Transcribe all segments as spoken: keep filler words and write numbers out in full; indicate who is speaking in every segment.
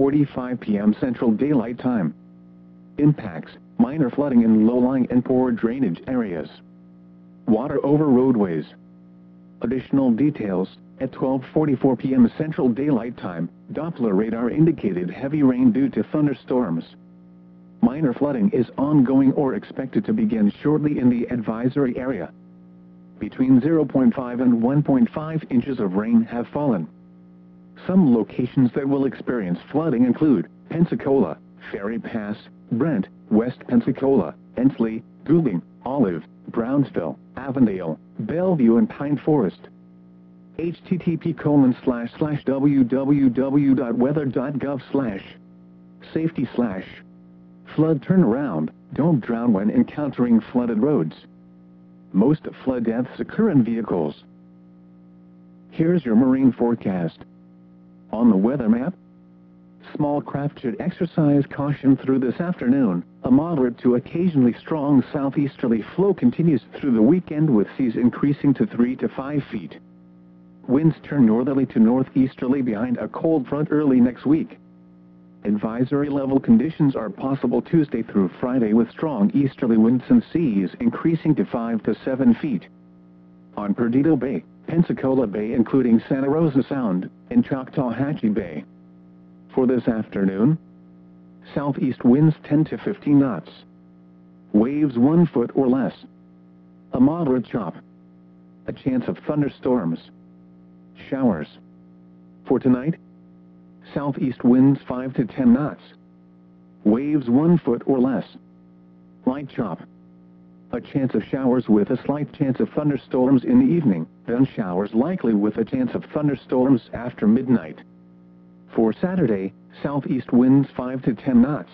Speaker 1: forty-five p m Central Daylight Time. Impacts: minor flooding in low-lying and poor drainage areas. Water over roadways. Additional details: at twelve forty-four p m Central Daylight Time, Doppler radar indicated heavy rain due to thunderstorms. Minor flooding is ongoing or expected to begin shortly in the advisory area. Between zero point five and one point five inches of rain have fallen. Some locations that will experience flooding include Pensacola, Ferry Pass, Brent, West Pensacola, Ensley, Goulding, Olive, Brownsville, Avondale, Bellevue and Pine Forest. H T T P colon slash slash w w w dot weather dot gov slash safety slash flood turnaround. Don't drown when encountering flooded roads. Most flood deaths occur in vehicles. Here's your marine forecast. On the weather map, small craft should exercise caution through this afternoon. A moderate to occasionally strong southeasterly flow continues through the weekend with seas increasing to three to five feet. Winds turn northerly to northeasterly behind a cold front early next week. Advisory level conditions are possible Tuesday through Friday with strong easterly winds and seas increasing to five to seven feet. On Perdido Bay, Pensacola Bay including Santa Rosa Sound, and Choctawhatchee Bay. For this afternoon, southeast winds ten to fifteen knots. Waves one foot or less. A moderate chop. A chance of thunderstorms. Showers. For tonight, southeast winds five to ten knots. Waves one foot or less. Light chop. A chance of showers with a slight chance of thunderstorms in the evening, then showers likely with a chance of thunderstorms after midnight. For Saturday, southeast winds five to ten knots.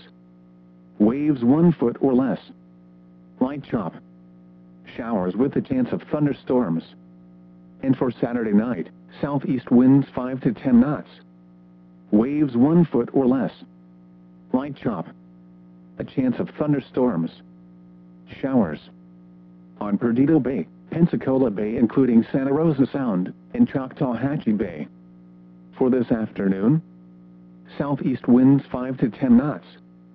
Speaker 1: Waves one foot or less. Light chop. Showers with a chance of thunderstorms. And for Saturday night, southeast winds five to ten knots. Waves one foot or less. Light chop. A chance of thunderstorms. Showers. On Perdido Bay, Pensacola Bay including Santa Rosa Sound, and Choctawhatchee Bay. For this afternoon, southeast winds five to ten knots.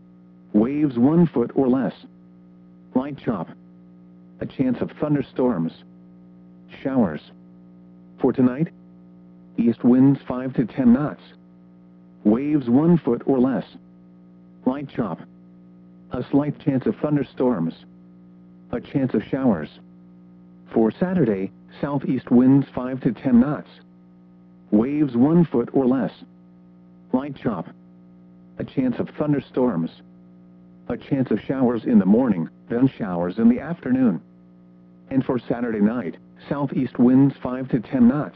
Speaker 1: Waves one foot or less. Light chop. A chance of thunderstorms. Showers. For tonight, east winds five to ten knots. Waves one foot or less. Light chop. A slight chance of thunderstorms. A chance of showers. For Saturday, southeast winds five to ten knots. Waves one foot or less. Light chop. A chance of thunderstorms. A chance of showers in the morning, then showers in the afternoon. And for Saturday night, southeast winds five to ten knots.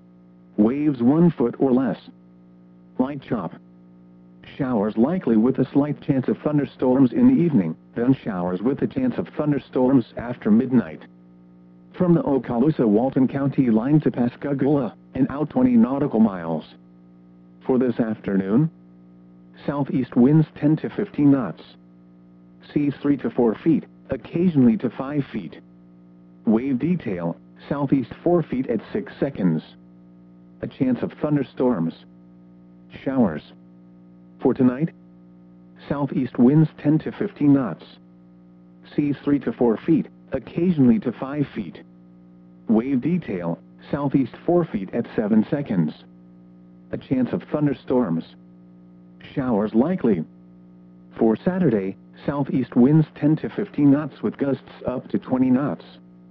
Speaker 1: Waves one foot or less. Light chop. Showers likely with a slight chance of thunderstorms in the evening, then showers with a chance of thunderstorms after midnight. From the Okaloosa-Walton County line to Pascagoula, and out twenty nautical miles. For this afternoon, southeast winds ten to fifteen knots. Seas three to four feet, occasionally to five feet. Wave detail, southeast four feet at six seconds. A chance of thunderstorms. Showers. For tonight, southeast winds ten to fifteen knots. Seas three to four feet, occasionally to five feet. Wave detail, southeast four feet at seven seconds. A chance of thunderstorms. Showers likely. For Saturday, southeast winds ten to fifteen knots with gusts up to twenty knots.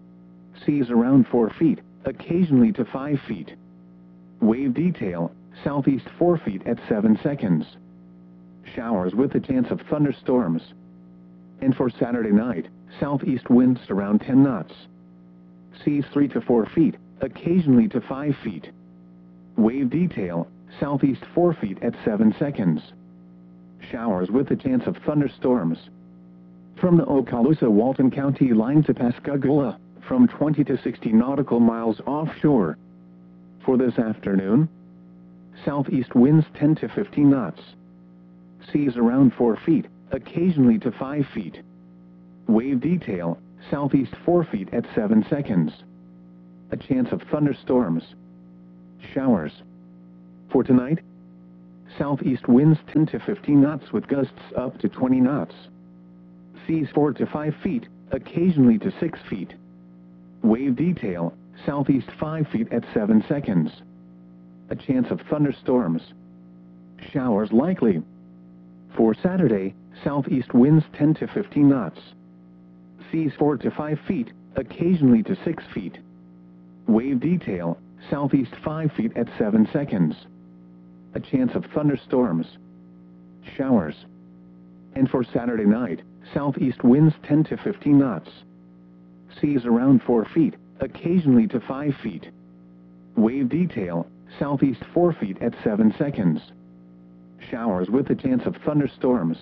Speaker 1: Seas around four feet, occasionally to five feet. Wave detail, southeast four feet at seven seconds. Showers with a chance of thunderstorms. And for Saturday night, southeast winds around ten knots. Seas three to four feet, occasionally to five feet. Wave detail, southeast four feet at seven seconds. Showers with a chance of thunderstorms. From the Okaloosa-Walton County line to Pascagoula, from twenty to sixty nautical miles offshore. For this afternoon, southeast winds ten to fifteen knots. Seas around four feet, occasionally to five feet. Wave detail, southeast four feet at seven seconds. A chance of thunderstorms. Showers. For tonight, southeast winds ten to fifteen knots with gusts up to twenty knots. Seas four to five feet, occasionally to six feet. Wave detail, southeast five feet at seven seconds. A chance of thunderstorms. Showers likely. For Saturday, southeast winds ten to fifteen knots. Seas four to five feet, occasionally to six feet. Wave detail, southeast five feet at seven seconds. A chance of thunderstorms. Showers. And for Saturday night, southeast winds ten to fifteen knots. Seas around four feet, occasionally to five feet. Wave detail, southeast four feet at seven seconds. Showers with a chance of thunderstorms.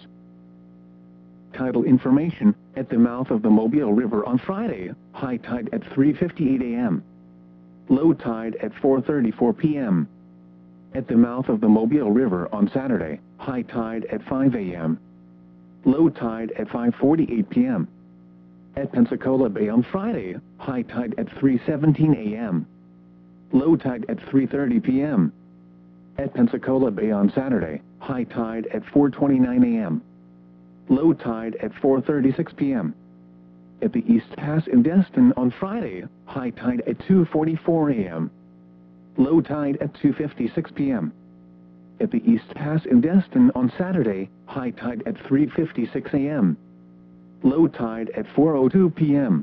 Speaker 1: Tidal information, at the mouth of the Mobile River on Friday, high tide at three fifty-eight a m Low tide at four thirty-four p m At the mouth of the Mobile River on Saturday, high tide at five a m Low tide at five forty-eight p m At Pensacola Bay on Friday, high tide at three seventeen a m Low tide at three thirty p m At Pensacola Bay on Saturday, high tide at four twenty-nine a m Low tide at four thirty-six p m At the East Pass in Destin on Friday, high tide at two forty-four a m Low tide at two fifty-six p m At the East Pass in Destin on Saturday, high tide at three fifty-six a m Low tide at four oh two p m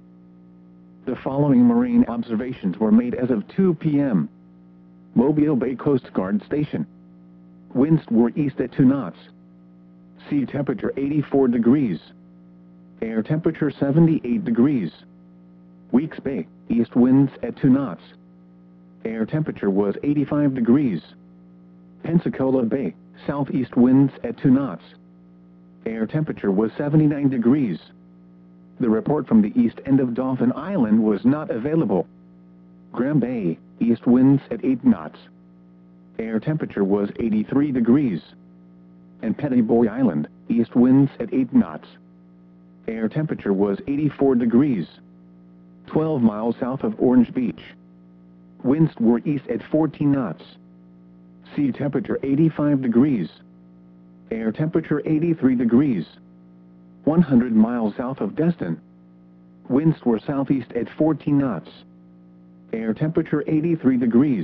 Speaker 1: The following marine observations were made as of two p m Mobile Bay Coast Guard Station. Winds were east at two knots. Sea temperature eighty-four degrees. Air temperature seventy-eight degrees. Weeks Bay, east winds at two knots. Air temperature was eighty-five degrees. Pensacola Bay, southeast winds at two knots. Air temperature was seventy-nine degrees. The report from the east end of Dauphin Island was not available. Graham Bay, east winds at eight knots. Air temperature was eighty-three degrees. And Petty Boy Island, east winds at eight knots. Air temperature was eighty-four degrees. twelve miles south of Orange Beach. Winds were east at fourteen knots. Sea temperature eighty-five degrees. Air temperature eighty-three degrees. one hundred miles south of Destin. Winds were southeast at fourteen knots. Air temperature eighty-three degrees.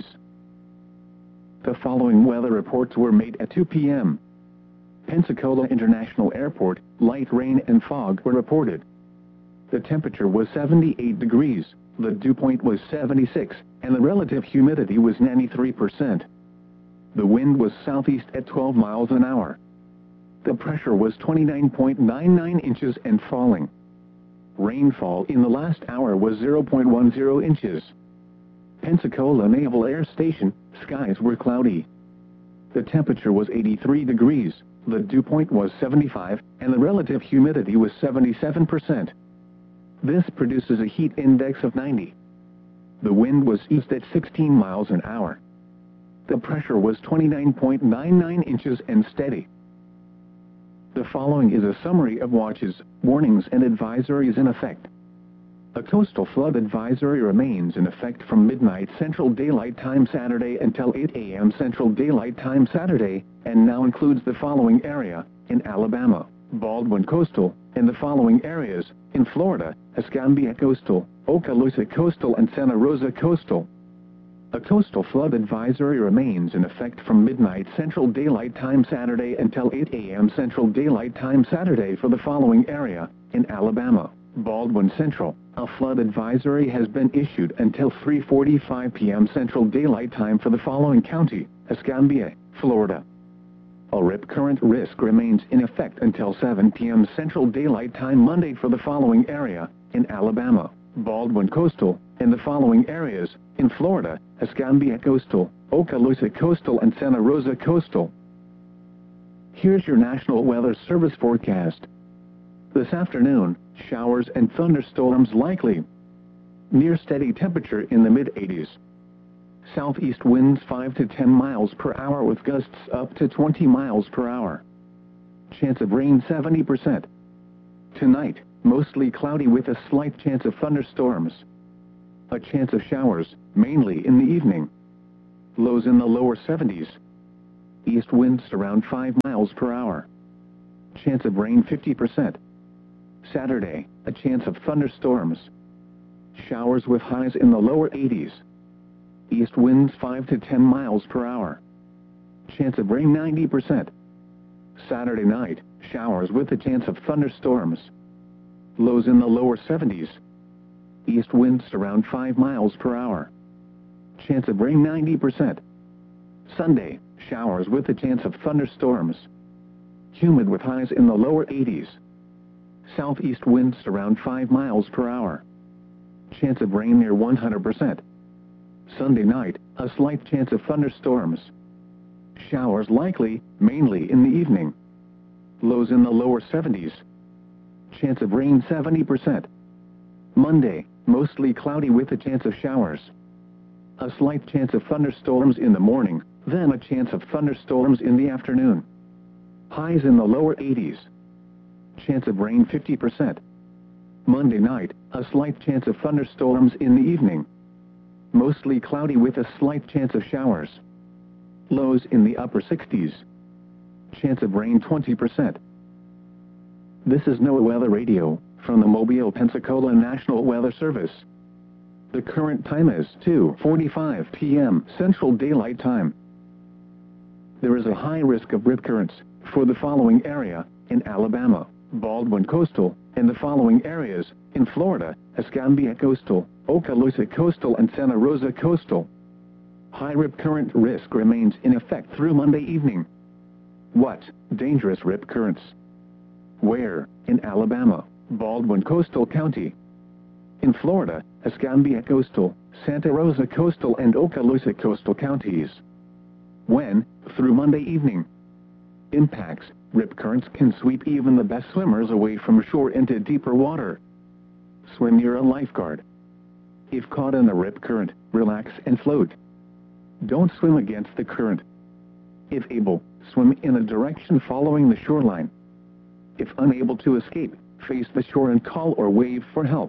Speaker 1: The following weather reports were made at two p m Pensacola International Airport, light rain and fog were reported. The temperature was seventy-eight degrees, the dew point was seventy-six, and the relative humidity was ninety-three percent. The wind was southeast at twelve miles an hour. The pressure was twenty-nine point nine nine inches and falling. Rainfall in the last hour was zero point one zero inches. Pensacola Naval Air Station, skies were cloudy. The temperature was eighty-three degrees, the dew point was seventy-five, and the relative humidity was seventy-seven percent. This produces a heat index of ninety. The wind was east at sixteen miles an hour. The pressure was twenty-nine point nine nine inches and steady. The following is a summary of watches, warnings and advisories in effect. A coastal flood advisory remains in effect from midnight Central Daylight Time Saturday until eight a m Central Daylight Time Saturday, and now includes the following area: in Alabama, Baldwin Coastal, and the following areas: in Florida, Escambia Coastal, Okaloosa Coastal and Santa Rosa Coastal. A coastal flood advisory remains in effect from midnight Central Daylight Time Saturday until eight a m Central Daylight Time Saturday for the following area: in Alabama, Baldwin Central. A flood advisory has been issued until three forty-five p m Central Daylight Time for the following county: Escambia, Florida. A rip current risk remains in effect until seven p m Central Daylight Time Monday for the following area: in Alabama, Baldwin Coastal, and the following areas: in Florida, Escambia Coastal, Okaloosa Coastal and Santa Rosa Coastal. Here's your National Weather Service forecast. This afternoon, showers and thunderstorms likely. Near steady temperature in the mid eighties. Southeast winds five to ten miles per hour with gusts up to twenty miles per hour. Chance of rain seventy percent. Tonight, mostly cloudy with a slight chance of thunderstorms. A chance of showers, mainly in the evening. Lows in the lower seventies. East winds around five miles per hour. Chance of rain fifty percent. Saturday, a chance of thunderstorms. Showers with highs in the lower eighties. East winds five to ten miles per hour. Chance of rain ninety percent. Saturday night, showers with a chance of thunderstorms. Lows in the lower seventies. East winds around five miles per hour. Chance of rain ninety percent. Sunday, showers with a chance of thunderstorms. Humid with highs in the lower eighties. Southeast winds around five miles per hour. Chance of rain near one hundred percent. Sunday night, a slight chance of thunderstorms. Showers likely, mainly in the evening. Lows in the lower seventies. Chance of rain seventy percent. Monday, mostly cloudy with a chance of showers. A slight chance of thunderstorms in the morning, then a chance of thunderstorms in the afternoon. Highs in the lower eighties. Chance of rain fifty percent. Monday night, a slight chance of thunderstorms in the evening. Mostly cloudy with a slight chance of showers. Lows in the upper sixties. Chance of rain twenty percent. This is NOAA Weather Radio, from the Mobile, Pensacola National Weather Service. The current time is two forty-five p m Central Daylight Time. There is a high risk of rip currents for the following area in Alabama, Baldwin Coastal, and the following areas in Florida, Escambia Coastal, Okaloosa Coastal and Santa Rosa Coastal. High rip current risk remains in effect through Monday evening. What? Dangerous rip currents. Where? In Alabama, Baldwin Coastal County. In Florida, Escambia Coastal, Santa Rosa Coastal and Okaloosa Coastal counties. When? Through Monday evening. Impacts. Rip currents can sweep even the best swimmers away from shore into deeper water. Swim near a lifeguard. If caught in a rip current, relax and float. Don't swim against the current. If able, swim in a direction following the shoreline. If unable to escape, face the shore and call or wave for help.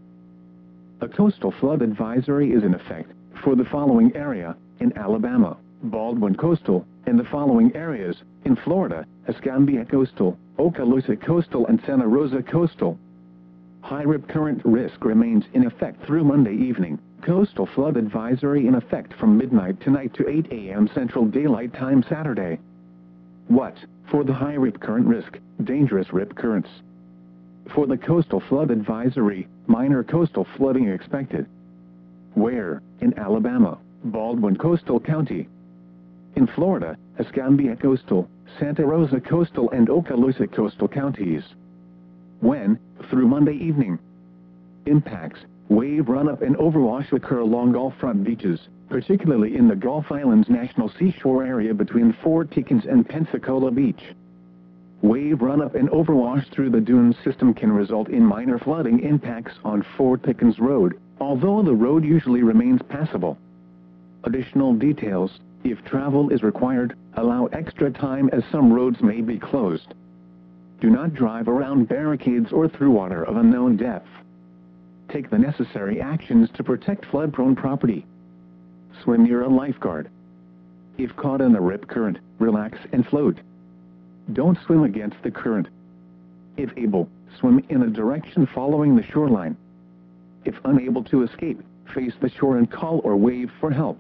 Speaker 1: A coastal flood advisory is in effect for the following area in Alabama, Baldwin Coastal, and the following areas in Florida, Escambia Coastal, Okaloosa Coastal and Santa Rosa Coastal. High rip current risk remains in effect through Monday evening. Coastal flood advisory in effect from midnight tonight to eight a m Central Daylight Time Saturday. What? For the high rip current risk, dangerous rip currents. For the coastal flood advisory, minor coastal flooding expected. Where? In Alabama, Baldwin Coastal County. In Florida, Escambia Coastal, Santa Rosa Coastal and Okaloosa Coastal counties. When? Through Monday evening. Impacts. Wave run-up and overwash occur along Gulf front beaches, particularly in the Gulf Islands National Seashore area between Fort Pickens and Pensacola Beach. Wave run-up and overwash through the dune system can result in minor flooding impacts on Fort Pickens Road, although the road usually remains passable. Additional details, if travel is required, allow extra time as some roads may be closed. Do not drive around barricades or through water of unknown depth. Take the necessary actions to protect flood-prone property. Swim near a lifeguard. If caught in a rip current, relax and float. Don't swim against the current. If able, swim in a direction following the shoreline. If unable to escape, face the shore and call or wave for help.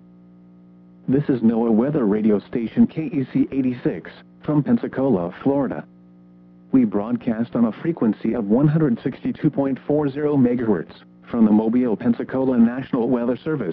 Speaker 1: This is NOAA Weather Radio Station K E C eighty-six, from Pensacola, Florida. We broadcast on a frequency of one hundred sixty-two point four zero megahertz, from the Mobile, Pensacola National Weather Service.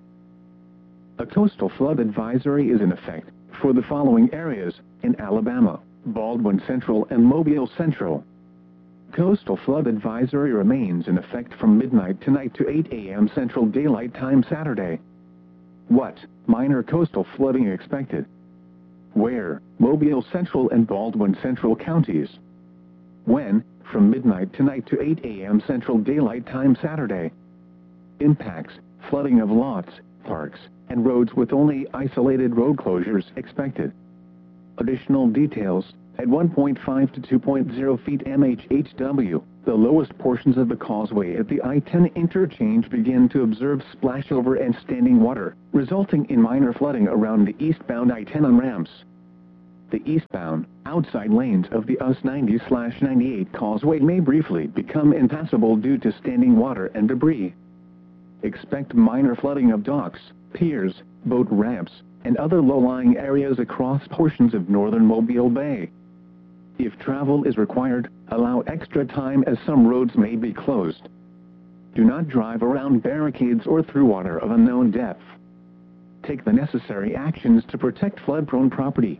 Speaker 1: A coastal flood advisory is in effect for the following areas in Alabama, Baldwin Central and Mobile Central. Coastal flood advisory remains in effect from midnight tonight to eight a m Central Daylight Time Saturday. What? Minor coastal flooding expected. Where? Mobile Central and Baldwin Central counties. When? From midnight tonight to eight a m Central Daylight Time Saturday. Impacts: flooding of lots, parks, and roads with only isolated road closures expected. Additional details: at one point five to two point zero feet M H H W. The lowest portions of the causeway at the I ten interchange begin to observe splashover and standing water, resulting in minor flooding around the eastbound I ten on-ramps. The eastbound, outside lanes of the U S ninety ninety-eight causeway may briefly become impassable due to standing water and debris. Expect minor flooding of docks, piers, boat ramps, and other low-lying areas across portions of northern Mobile Bay. If travel is required, allow extra time as some roads may be closed. Do not drive around barricades or through water of unknown depth. Take the necessary actions to protect flood-prone property.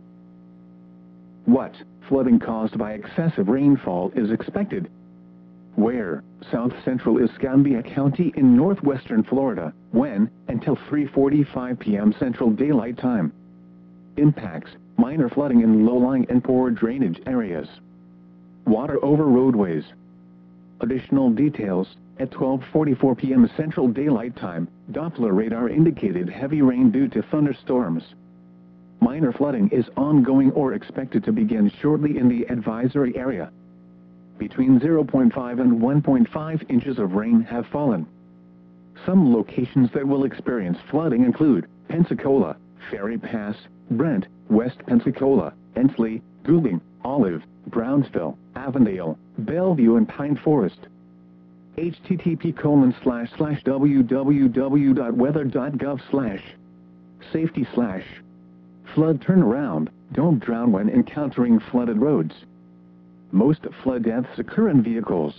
Speaker 1: What flooding caused by excessive rainfall is expected? Where? South Central Escambia County in northwestern Florida. When? Until three forty-five p m Central Daylight Time. Impacts: minor flooding in low-lying and poor drainage areas. Water over roadways. Additional details: at twelve forty-four p m Central Daylight Time, Doppler radar indicated heavy rain due to thunderstorms. Minor flooding is ongoing or expected to begin shortly in the advisory area. Between zero point five and one point five inches of rain have fallen. Some locations that will experience flooding include Pensacola, Ferry Pass, Brent, West Pensacola, Ensley, Goulding, Olive, Brownsville, Avondale, Bellevue and Pine Forest. H T T P colon slash slash w w w dot weather dot gov slash safety slash flood turnaround. Don't drown when encountering flooded roads. Most flood deaths occur in vehicles.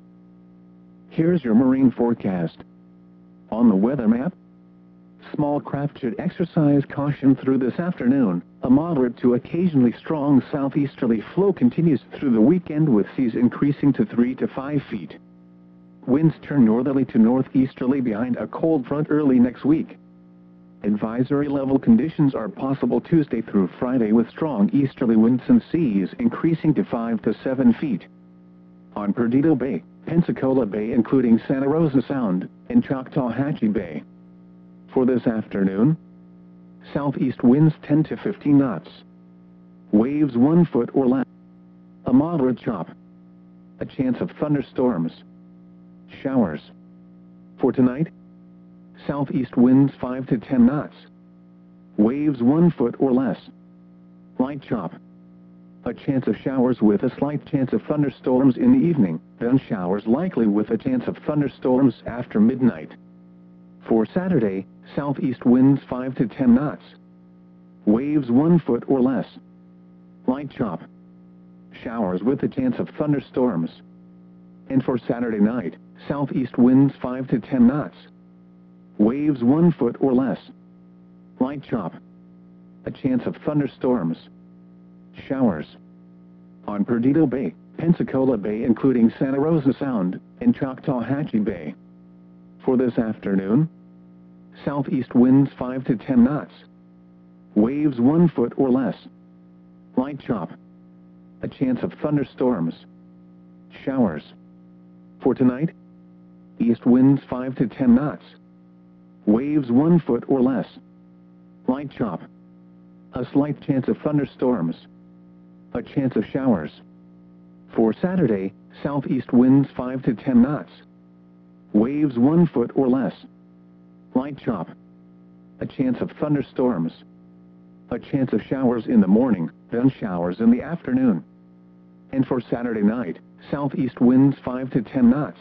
Speaker 1: Here's your marine forecast. On the weather map, small craft should exercise caution through this afternoon. A moderate to occasionally strong southeasterly flow continues through the weekend with seas increasing to three to five feet. Winds turn northerly to northeasterly behind a cold front early next week. Advisory level conditions are possible Tuesday through Friday with strong easterly winds and seas increasing to five to seven feet. On Perdido Bay, Pensacola Bay including Santa Rosa Sound, and Choctawhatchee Bay. For this afternoon, southeast winds ten to fifteen knots. Waves one foot or less. A moderate chop. A chance of thunderstorms. Showers. For tonight, southeast winds five to ten knots. Waves one foot or less. Light chop. A chance of showers with a slight chance of thunderstorms in the evening, then showers likely with a chance of thunderstorms after midnight. For Saturday, southeast winds five to ten knots. Waves one foot or less. Light chop. Showers with a chance of thunderstorms. And for Saturday night, southeast winds five to ten knots. Waves one foot or less. Light chop. A chance of thunderstorms. Showers. On Perdido Bay, Pensacola Bay including Santa Rosa Sound, and Choctawhatchee Bay. For this afternoon, southeast winds five to ten knots. Waves one foot or less. Light chop. A chance of thunderstorms. Showers. For tonight, east winds five to ten knots. Waves one foot or less. Light chop. A slight chance of thunderstorms. A chance of showers. For Saturday, southeast winds five to ten knots. Waves one foot or less. Light chop. A chance of thunderstorms. A chance of showers in the morning, then showers in the afternoon. And for Saturday night, southeast winds five to ten knots.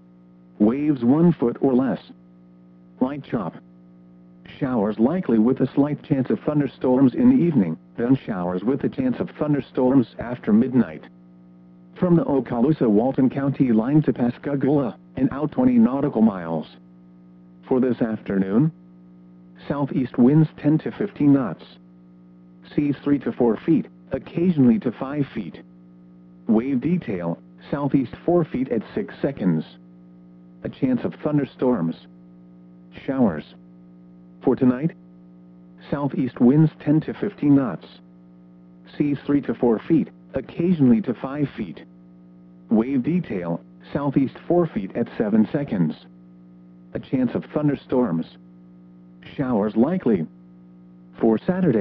Speaker 1: Waves one foot or less. Light chop. Showers likely with a slight chance of thunderstorms in the evening, then showers with a chance of thunderstorms after midnight. From the Okaloosa-Walton County line to Pascagoula, and out twenty nautical miles. For this afternoon, southeast winds ten to fifteen knots. Seas three to four feet, occasionally to five feet. Wave detail, southeast four feet at six seconds. A chance of thunderstorms. Showers. For tonight, southeast winds ten to fifteen knots. Seas three to four feet, occasionally to five feet. Wave detail, southeast four feet at seven seconds. A chance of thunderstorms. Showers likely. For Saturday,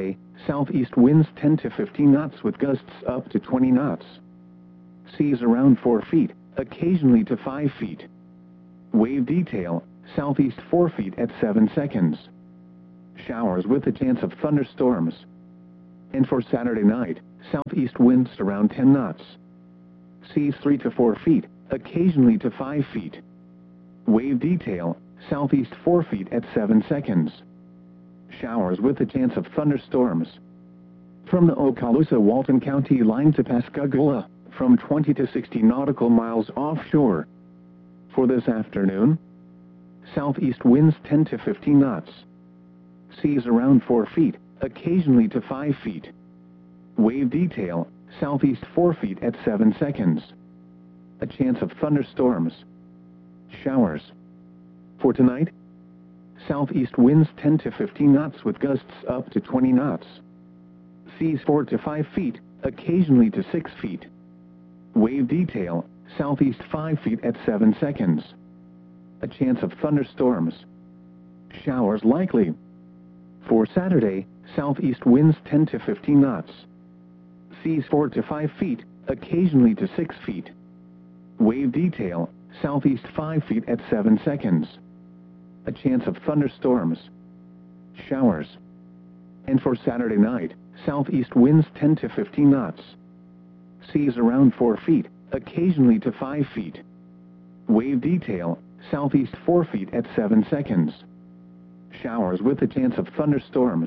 Speaker 1: southeast winds ten to fifteen knots with gusts up to twenty knots. Seas around four feet, occasionally to five feet. Wave detail, southeast four feet at seven seconds. Showers with a chance of thunderstorms. And for Saturday night, southeast winds around ten knots. Seas three to four feet, occasionally to five feet. Wave detail, southeast four feet at seven seconds. Showers with a chance of thunderstorms. From the Okaloosa-Walton County line to Pascagoula, from twenty to sixty nautical miles offshore. For this afternoon, southeast winds ten to fifteen knots. Seas around four feet, occasionally to five feet. Wave detail, southeast four feet at seven seconds. A chance of thunderstorms. Showers. For tonight, southeast winds ten to fifteen knots with gusts up to twenty knots. Seas four to five feet, occasionally to six feet. Wave detail, southeast five feet at seven seconds. A chance of thunderstorms. Showers likely. For Saturday, southeast winds ten to fifteen knots. Seas four to five feet, occasionally to six feet. Wave detail, southeast five feet at seven seconds. A chance of thunderstorms. Showers. And for Saturday night, southeast winds ten to fifteen knots. Seas around four feet, occasionally to five feet. Wave detail, southeast four feet at seven seconds. Showers with a chance of thunderstorms.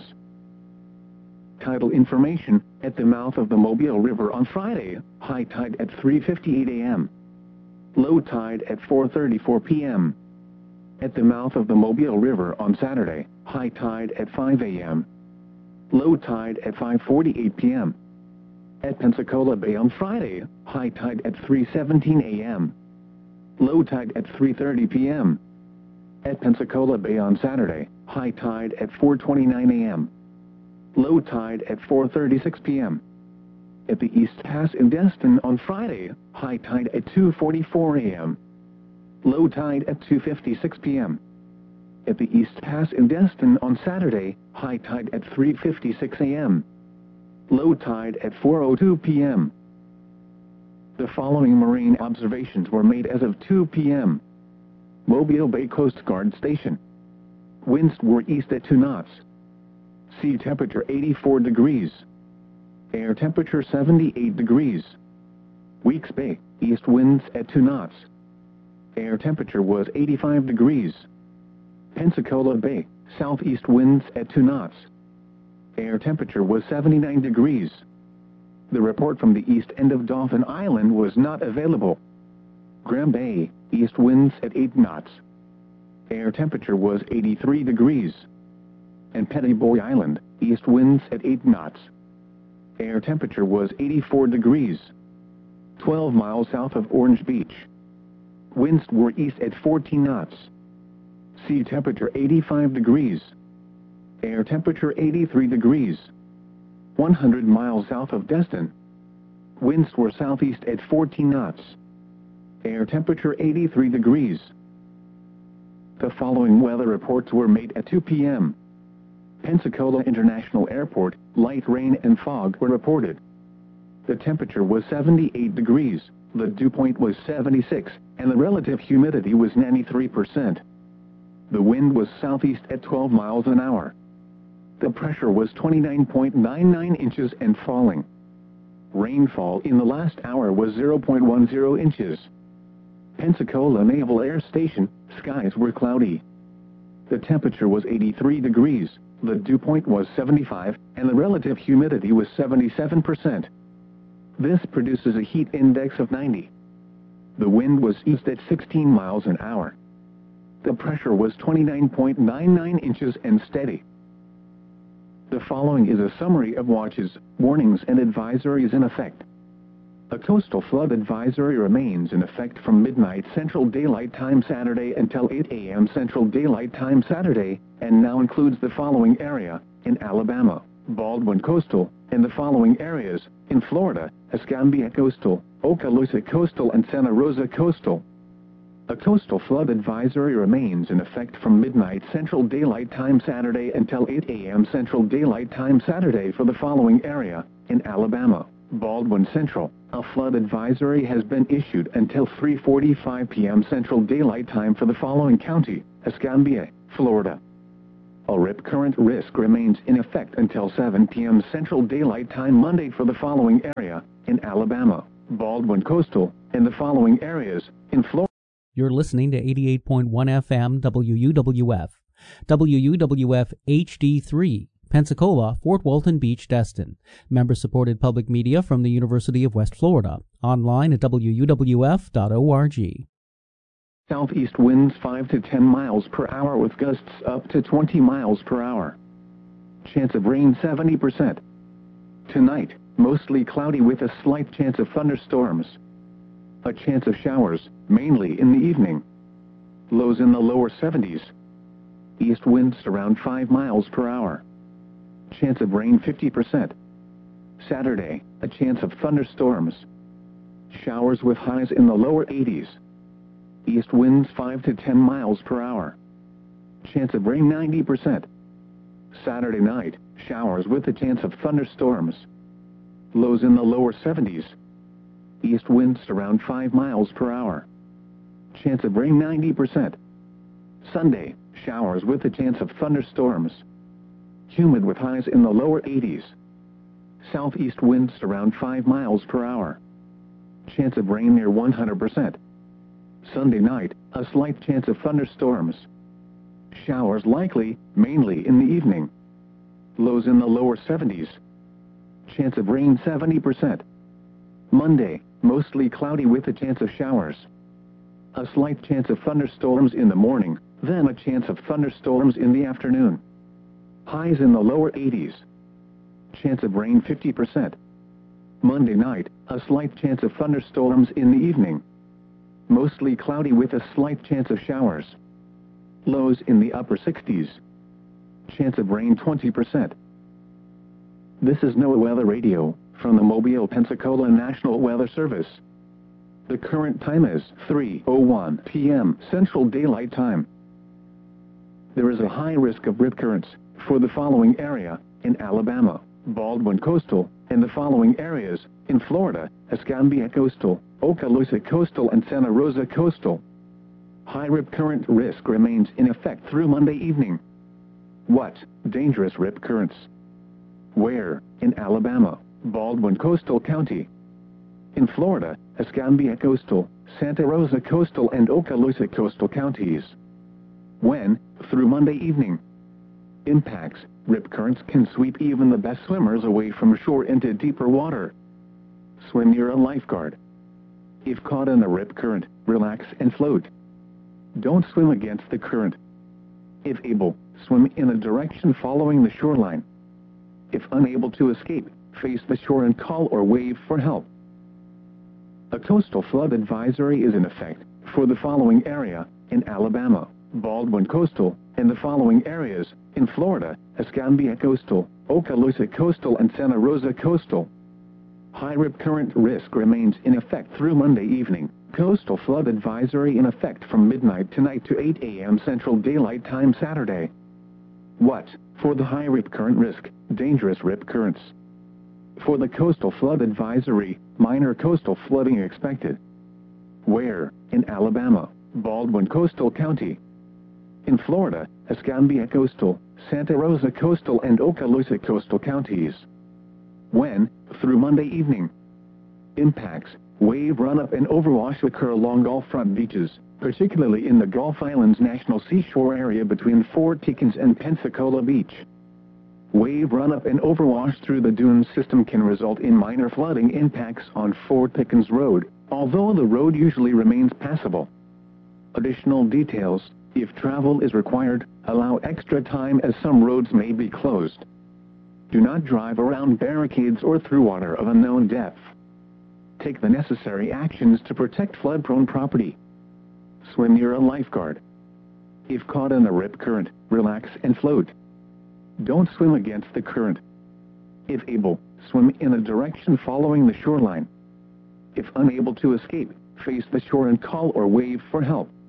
Speaker 1: Tidal information, at the mouth of the Mobile River on Friday, high tide at three fifty-eight a m Low tide at four thirty-four p m At the mouth of the Mobile River on Saturday, high tide at five a m Low tide at five forty-eight p m At Pensacola Bay on Friday, high tide at three seventeen a m Low tide at three thirty p m At Pensacola Bay on Saturday, high tide at four twenty-nine a m Low tide at four thirty-six p m At the East Pass in Destin on Friday, high tide at two forty-four a m Low tide at two fifty-six p m At the East Pass in Destin on Saturday, high tide at three fifty-six a m Low tide at four oh two p m The following marine observations were made as of two p m Mobile Bay Coast Guard Station. Winds were east at two knots. Sea temperature eighty-four degrees. Air temperature seventy-eight degrees. Weeks Bay, east winds at two knots. Air temperature was eighty-five degrees. Pensacola Bay, southeast winds at two knots. Air temperature was seventy-nine degrees. The report from the east end of Dauphin Island was not available. Graham Bay, east winds at eight knots. Air temperature was eighty-three degrees. And Petty Boy Island, east winds at eight knots. Air temperature was eighty-four degrees. twelve miles south of Orange Beach. Winds were east at fourteen knots. Sea temperature eighty-five degrees. Air temperature eighty-three degrees. one hundred miles south of Destin. Winds were southeast at fourteen knots. Air temperature eighty-three degrees. The following weather reports were made at two p m Pensacola International Airport, light rain and fog were reported. The temperature was seventy-eight degrees, the dew point was seventy-six, and the relative humidity was ninety-three percent. The wind was southeast at twelve miles an hour. The pressure was twenty-nine point nine nine inches and falling. Rainfall in the last hour was zero point one zero inches. Pensacola Naval Air Station, skies were cloudy. The temperature was eighty-three degrees, the dew point was seventy-five, and the relative humidity was seventy-seven percent. This produces a heat index of ninety. The wind was east at sixteen miles an hour. The pressure was twenty-nine point nine nine inches and steady. The following is a summary of watches, warnings and advisories in effect. A coastal flood advisory remains in effect from midnight Central Daylight Time Saturday until eight a m Central Daylight Time Saturday, and now includes the following area: in Alabama, Baldwin Coastal, and the following areas: in Florida, Escambia Coastal, Okaloosa Coastal and Santa Rosa Coastal. A coastal flood advisory remains in effect from midnight Central Daylight Time Saturday until eight A M Central Daylight Time Saturday for the following area. In Alabama, Baldwin Central, a flood advisory has been issued until three forty-five P M Central Daylight Time for the following county. Escambia, Florida. A rip current risk remains in effect until seven P M Central Daylight Time Monday for the following area. In Alabama, Baldwin Coastal, and the following areas. In Florida.
Speaker 2: You're listening to eighty-eight point one F M W U W F, W U W F H D three, Pensacola, Fort Walton Beach, Destin. Member-supported public media from the University of West Florida. Online at W U W F dot org.
Speaker 1: Southeast winds five to ten miles per hour with gusts up to twenty miles per hour. Chance of rain seventy percent. Tonight, mostly cloudy with a slight chance of thunderstorms. A chance of showers, mainly in the evening. Lows in the lower seventies. East winds around five miles per hour. Chance of rain fifty percent. Saturday, a chance of thunderstorms. Showers with highs in the lower eighties. East winds five to ten miles per hour. Chance of rain ninety percent. Saturday night, showers with a chance of thunderstorms. Lows in the lower seventies. East winds around five miles per hour. Chance of rain ninety percent. Sunday, showers with a chance of thunderstorms. Humid with highs in the lower eighties. Southeast winds around five miles per hour. Chance of rain near one hundred percent. Sunday night, a slight chance of thunderstorms. Showers likely, mainly in the evening. Lows in the lower seventies. Chance of rain seventy percent. Monday, mostly cloudy with a chance of showers. A slight chance of thunderstorms in the morning, then a chance of thunderstorms in the afternoon. Highs in the lower eighties. Chance of rain fifty percent. Monday night, a slight chance of thunderstorms in the evening. Mostly cloudy with a slight chance of showers. Lows in the upper sixties. Chance of rain twenty percent. This is NOAA Weather Radio, from the Mobile, Pensacola National Weather Service. The current time is three oh one P M Central Daylight Time. There is a high risk of rip currents for the following area. In Alabama, Baldwin Coastal, and the following areas. In Florida, Escambia Coastal, Okaloosa Coastal, and Santa Rosa Coastal. High rip current risk remains in effect through Monday evening. What? Dangerous rip currents. Where? In Alabama, Baldwin Coastal County. In Florida, Escambia Coastal, Santa Rosa Coastal, and Okaloosa Coastal counties. When? Through Monday evening. Impacts. Rip currents can sweep even the best swimmers away from shore into deeper water. Swim near a lifeguard. If caught in a rip current, relax and float. Don't swim against the current. If able, swim in a direction following the shoreline. If unable to escape, face the shore and call or wave for help. A coastal flood advisory is in effect for the following area. In Alabama, Baldwin Coastal, and the following areas. In Florida, Escambia Coastal, Okaloosa Coastal, and Santa Rosa Coastal. High rip current risk remains in effect through Monday evening. Coastal flood advisory in effect from midnight tonight to eight A M Central Daylight Time Saturday. What? For the high rip current risk, dangerous rip currents. For the coastal flood advisory, minor coastal flooding expected. Where? In Alabama, Baldwin Coastal County. In Florida, Escambia Coastal, Santa Rosa Coastal, and Okaloosa Coastal counties. When? Through Monday evening. Impacts. Wave run-up and overwash occur along Gulf front beaches, particularly in the Gulf Islands National Seashore area between Fort Pickens and Pensacola Beach. Wave run-up and overwash through the dune system can result in minor flooding impacts on Fort Pickens Road, although the road usually remains passable. Additional details. If travel is required, allow extra time as some roads may be closed. Do not drive around barricades or through water of unknown depth. Take the necessary actions to protect flood-prone property. Swim near a lifeguard. If caught in a rip current, relax and float. Don't swim against the current. If able, swim in a direction following the shoreline. If unable to escape, face the shore and call or wave for help.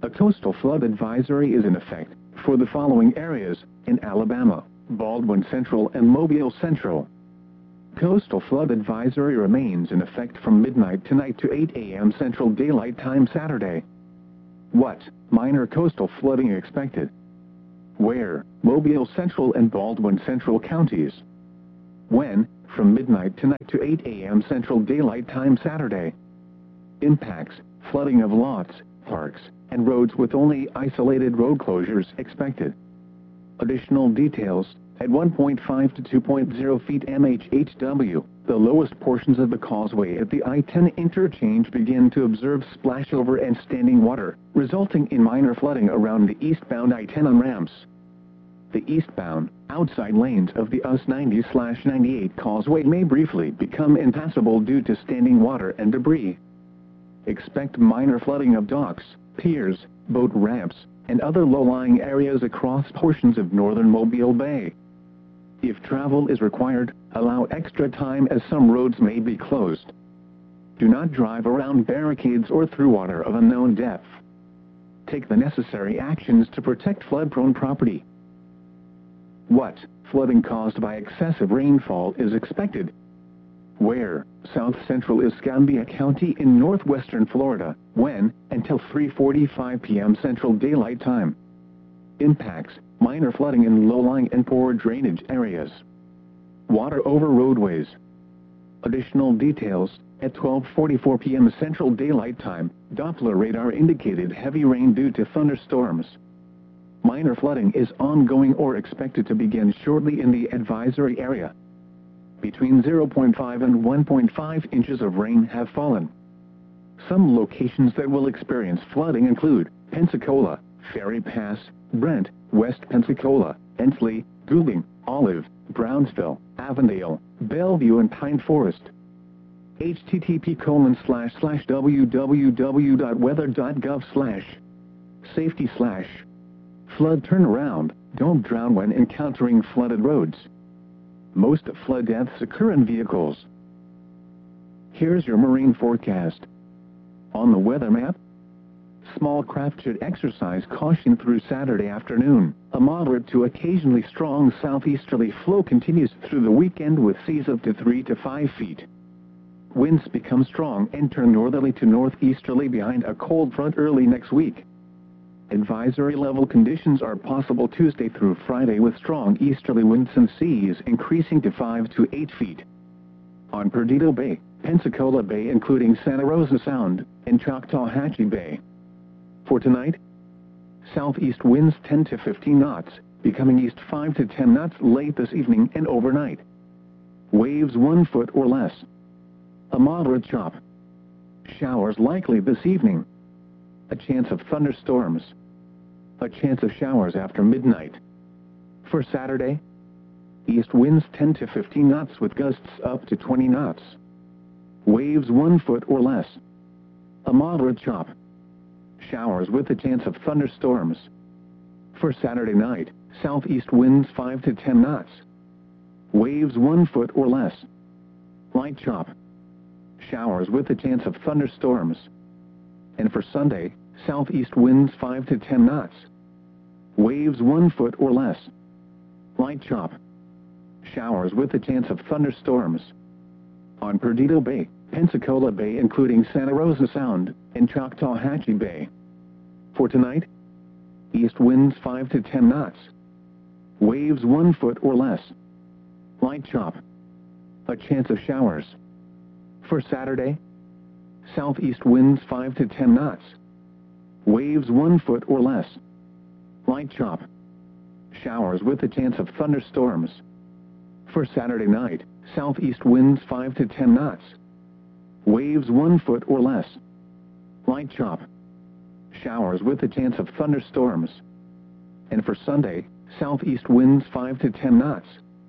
Speaker 1: A coastal flood advisory is in effect for the following areas in Alabama: Baldwin Central and Mobile Central. Coastal flood advisory remains in effect from midnight tonight to eight A M Central Daylight Time Saturday. What? Minor coastal flooding expected. Where? Mobile Central and Baldwin Central counties. When? From midnight tonight to eight A M Central Daylight Time Saturday. Impacts: flooding of lots, parks, and roads with only isolated road closures expected. Additional details: at one point five to two point zero feet M H H W, the lowest portions of the causeway at the I ten interchange begin to observe splashover and standing water, resulting in minor flooding around the eastbound I ten on-ramps. The eastbound, outside lanes of the U S ninety ninety-eight causeway may briefly become impassable due to standing water and debris. Expect minor flooding of docks, piers, boat ramps, and other low-lying areas across portions of northern Mobile Bay. If travel is required, allow extra time as some roads may be closed. Do not drive around barricades or through water of unknown depth. Take the necessary actions to protect flood-prone property. What? Flooding caused by excessive rainfall is expected. Where? South Central Escambia County in northwestern Florida. When? Until three forty-five P M Central Daylight Time. Impacts: minor flooding in low-lying and poor drainage areas. Water over roadways. Additional details: at twelve forty-four P M Central Daylight Time, Doppler radar indicated heavy rain due to thunderstorms. Minor flooding is ongoing or expected to begin shortly in the advisory area. Between zero point five and one point five inches of rain have fallen. Some locations that will experience flooding include Pensacola, Ferry Pass, Brent, West Pensacola, Ensley, Goulding, Olive, Brownsville, Avondale, Bellevue, and Pine Forest. H T T P colon slash slash w w w dot weather dot gov slash safety slash flood turnaround. Don't drown when encountering flooded roads. Most flood deaths occur in vehicles. Here's your marine forecast. On the weather map, small craft should exercise caution through Saturday afternoon. A moderate to occasionally strong southeasterly flow continues through the weekend with seas up to three to five feet. Winds become strong and turn northerly to northeasterly behind a cold front early next week. Advisory level conditions are possible Tuesday through Friday with strong easterly winds and seas increasing to five to eight feet. On Perdido Bay, Pensacola Bay including Santa Rosa Sound, and Choctawhatchee Bay. For tonight, southeast winds ten to fifteen knots, becoming east five to ten knots late this evening and overnight. Waves one foot or less. A moderate chop. Showers likely this evening. A chance of thunderstorms. A chance of showers after midnight. For Saturday, east winds ten to fifteen knots with gusts up to twenty knots. Waves one foot or less. A moderate chop. Showers with a chance of thunderstorms. For Saturday night, southeast winds five to ten knots. Waves one foot or less. Light chop. Showers with a chance of thunderstorms. And for Sunday, southeast winds five to ten knots. Waves one foot or less. Light chop. Showers with a chance of thunderstorms. On Perdido Bay, Pensacola Bay including Santa Rosa Sound, and Choctawhatchee Bay. For tonight, east winds five to ten knots. Waves one foot or less. Light chop. A chance of showers. For Saturday, southeast winds five to ten knots. Waves one foot or less. Light chop. Showers with a chance of thunderstorms. For Saturday night, southeast winds five to ten knots. Waves one foot or less. Light chop. Showers with a chance of thunderstorms. And for Sunday, southeast winds five to ten knots.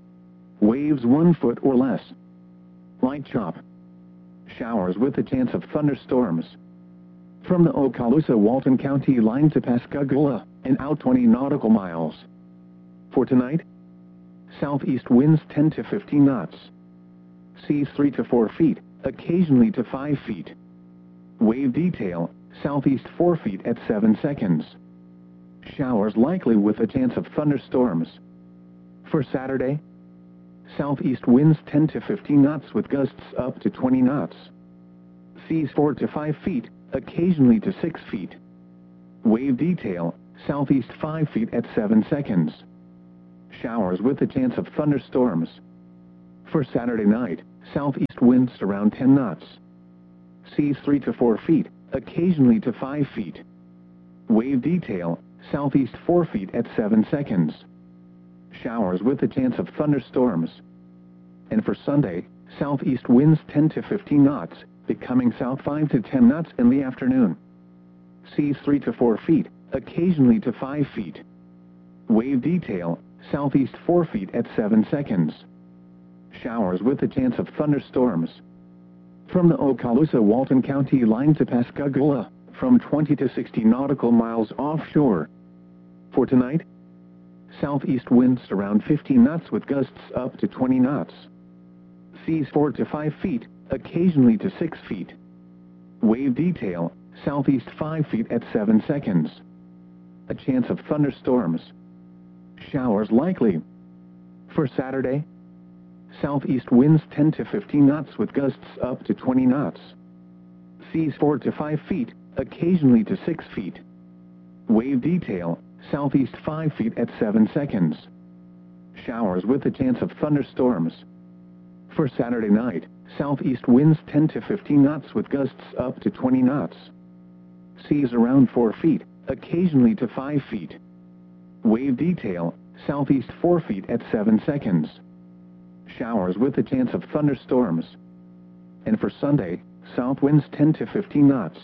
Speaker 1: Waves one foot or less. Light chop. Showers with a chance of thunderstorms. From the Okaloosa-Walton County line to Pascagoula, and out twenty nautical miles. For tonight, southeast winds ten to fifteen knots. Seas three to four feet, occasionally to five feet. Wave detail, southeast four feet at seven seconds. Showers likely with a chance of thunderstorms. For Saturday, southeast winds ten to fifteen knots with gusts up to twenty knots. Seas four to five feet, occasionally to six feet. Wave detail, southeast five feet at seven seconds. Showers with a chance of thunderstorms. For Saturday night, southeast winds around ten knots. Seas three to four feet, occasionally to five feet. Wave detail, southeast four feet at seven seconds. Showers with a chance of thunderstorms. And for Sunday, southeast winds ten to fifteen knots, becoming south five to ten knots in the afternoon. Seas three to four feet, occasionally to five feet. Wave detail, southeast four feet at seven seconds. Showers with a chance of thunderstorms. From the Okaloosa-Walton County line to Pascagoula, from twenty to sixty nautical miles offshore. For tonight, southeast winds around fifteen knots with gusts up to twenty knots. Seas four to five feet, occasionally to six feet. Wave detail, southeast five feet at seven seconds. A chance of thunderstorms. Showers likely. For Saturday, southeast winds ten to fifteen knots with gusts up to twenty knots. Seas four to five feet, occasionally to six feet. Wave detail, southeast five feet at seven seconds. Showers with a chance of thunderstorms. For Saturday night, southeast winds ten to fifteen knots with gusts up to twenty knots. Seas around four feet, occasionally to five feet. Wave detail, southeast four feet at seven seconds. Showers with a chance of thunderstorms. And for Sunday, south winds ten to fifteen knots.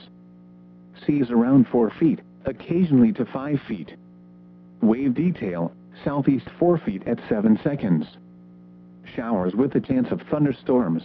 Speaker 1: Seas around four feet, occasionally to five feet. Wave detail, southeast four feet at seven seconds. Showers with a chance of thunderstorms.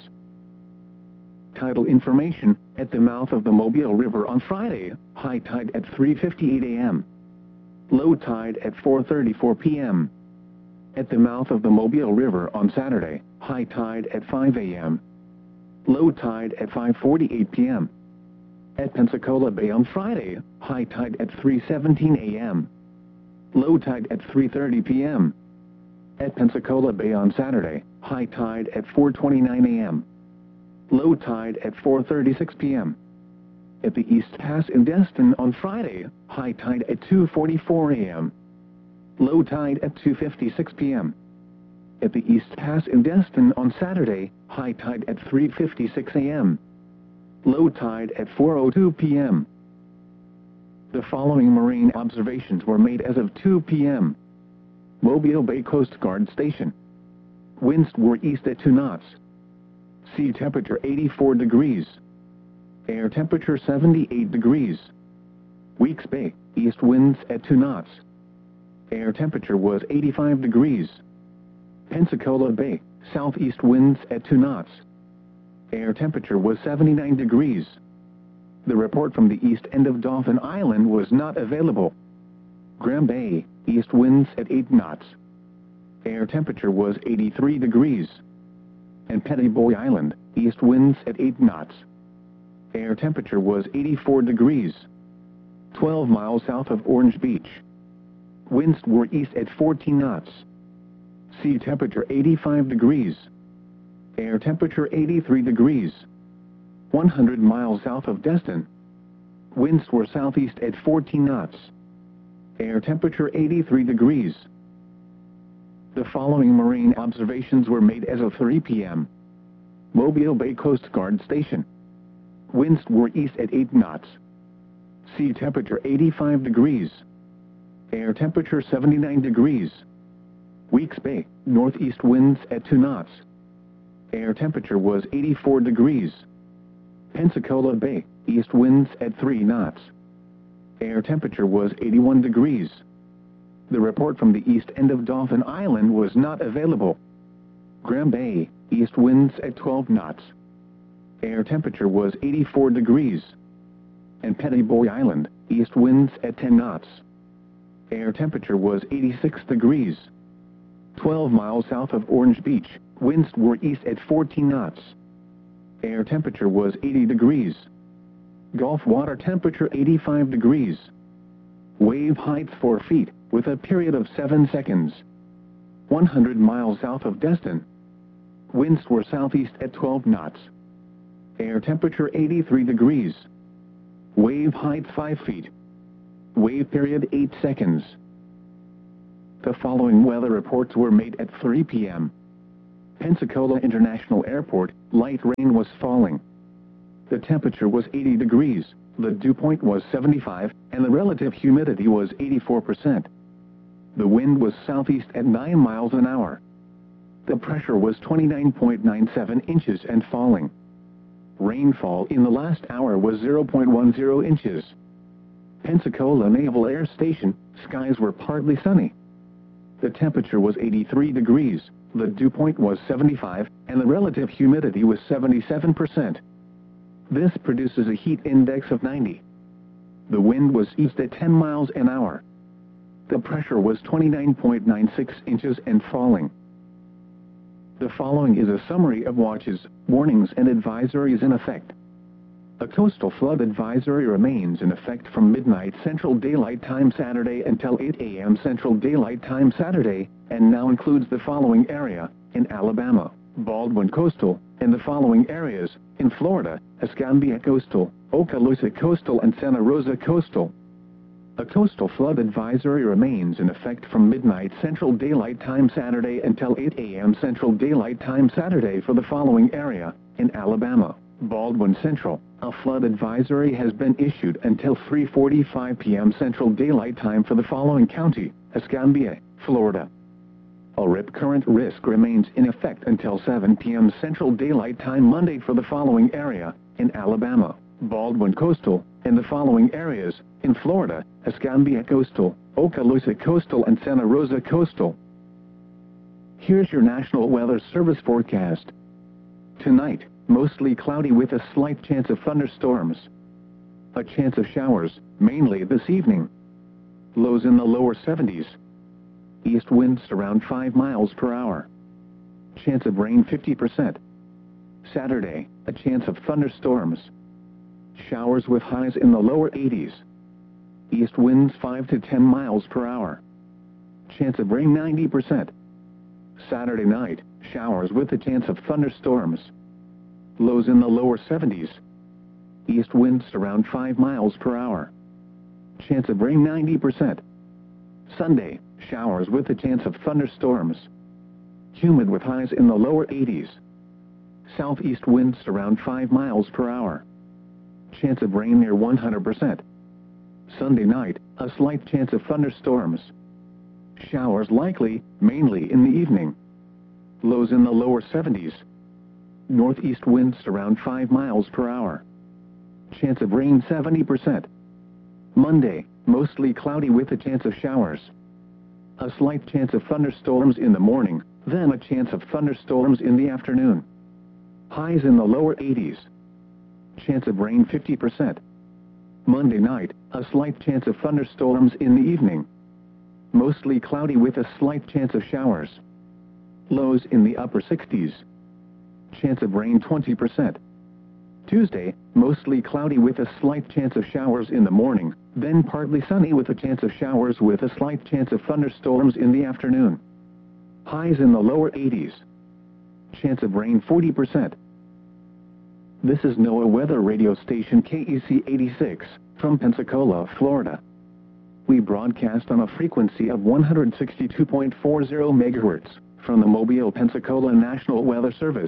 Speaker 1: Tidal information, at the mouth of the Mobile River on Friday, high tide at three fifty-eight a m Low tide at four thirty-four p m At the mouth of the Mobile River on Saturday, high tide at five a m Low tide at five forty-eight p m At Pensacola Bay on Friday, high tide at three seventeen a m Low tide at three thirty p m At Pensacola Bay on Saturday, high tide at four twenty-nine a m Low tide at four thirty-six p m At the East Pass in Destin on Friday, high tide at two forty-four a m Low tide at two fifty-six p m At the East Pass in Destin on Saturday, high tide at three fifty-six a m Low tide at four oh two p m The following marine observations were made as of two p m Mobile Bay Coast Guard Station. Winds were east at two knots. Sea temperature eighty-four degrees. Air temperature seventy-eight degrees. Weeks Bay, east winds at two knots. Air temperature was eighty-five degrees. Pensacola Bay, southeast winds at two knots. Air temperature was seventy-nine degrees. The report from the east end of Dauphin Island was not available. Graham Bay, east winds at eight knots. Air temperature was eighty-three degrees. And Petty Boy Island, east winds at eight knots. Air temperature was eighty-four degrees. twelve miles south of Orange Beach. Winds were east at fourteen knots. Sea temperature eighty-five degrees. Air temperature eighty-three degrees. one hundred miles south of Destin. Winds were southeast at fourteen knots. Air temperature eighty-three degrees. The following marine observations were made as of three p m Mobile Bay Coast Guard Station. Winds were east at eight knots. Sea temperature eighty-five degrees. Air temperature seventy-nine degrees. Weeks Bay, northeast winds at two knots. Air temperature was eighty-four degrees. Pensacola Bay, east winds at three knots. Air temperature was eighty-one degrees. The report from the east end of Dauphin Island was not available. Graham Bay, east winds at twelve knots. Air temperature was eighty-four degrees. And Petty Boy Island, east winds at ten knots. Air temperature was eighty-six degrees. twelve miles south of Orange Beach, winds were east at fourteen knots. Air temperature was eighty degrees. Gulf water temperature eighty-five degrees. Wave height four feet, with a period of seven seconds. one hundred miles south of Destin. Winds were southeast at twelve knots. Air temperature eighty-three degrees. Wave height five feet. Wave period eight seconds. The following weather reports were made at three p m Pensacola International Airport, light rain was falling. The temperature was eighty degrees, the dew point was seventy-five, and the relative humidity was eighty-four percent. The wind was southeast at nine miles an hour. The pressure was twenty-nine point nine seven inches and falling. Rainfall in the last hour was zero point one zero inches. Pensacola Naval Air Station, skies were partly sunny. The temperature was eighty-three degrees, the dew point was seventy-five, and the relative humidity was seventy-seven percent. This produces a heat index of ninety. The wind was east at ten miles an hour. The pressure was twenty-nine point nine six inches and falling. The following is a summary of watches, warnings and advisories in effect. A coastal flood advisory remains in effect from midnight Central Daylight Time Saturday until eight a m Central Daylight Time Saturday, and now includes the following area: in Alabama, Baldwin Coastal, and the following areas: in Florida, Escambia Coastal, Okaloosa Coastal and Santa Rosa Coastal. A coastal flood advisory remains in effect from midnight Central Daylight Time Saturday until eight a m Central Daylight Time Saturday for the following area: in Alabama, Baldwin Central. A flood advisory has been issued until three forty-five p m Central Daylight Time for the following county: Escambia, Florida. A rip current risk remains in effect until seven p m Central Daylight Time Monday for the following area: in Alabama, Baldwin Coastal, and the following areas: in Florida, Escambia Coastal, Okaloosa Coastal and Santa Rosa Coastal. Here's your National Weather Service forecast. Tonight, mostly cloudy with a slight chance of thunderstorms. A chance of showers, mainly this evening. Lows in the lower seventies. East winds around five miles per hour. Chance of rain fifty percent. Saturday, a chance of thunderstorms. Showers with highs in the lower eighties. East winds five to ten miles per hour. Chance of rain ninety percent. Saturday night, showers with a chance of thunderstorms. Lows in the lower seventies. East winds around five miles per hour. Chance of rain ninety percent. Sunday, showers with a chance of thunderstorms. Humid with highs in the lower eighties. Southeast winds around five miles per hour. Chance of rain near one hundred percent. Sunday night, a slight chance of thunderstorms. Showers likely, mainly in the evening. Lows in the lower seventies. Northeast winds around five miles per hour. Chance of rain seventy percent. Monday, mostly cloudy with a chance of showers. A slight chance of thunderstorms in the morning, then a chance of thunderstorms in the afternoon. Highs in the lower eighties. Chance of rain fifty percent. Monday night, a slight chance of thunderstorms in the evening. Mostly cloudy with a slight chance of showers. Lows in the upper sixties. Chance of rain twenty percent. Tuesday, mostly cloudy with a slight chance of showers in the morning, then partly sunny with a chance of showers with a slight chance of thunderstorms in the afternoon. Highs in the lower eighties. Chance of rain forty percent. This is NOAA Weather Radio Station K E C eighty-six, from Pensacola, Florida. We broadcast on a frequency of one hundred sixty-two point four zero megahertz, from the Mobile, Pensacola National Weather Service.